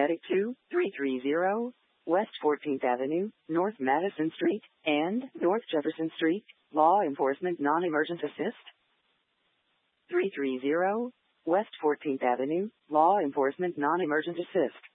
paramedic to 330 West 14th Avenue, North Madison Street, and North Jefferson Street. Law enforcement non-emergent assist. 330 West 14th Avenue, law enforcement non-emergent assist.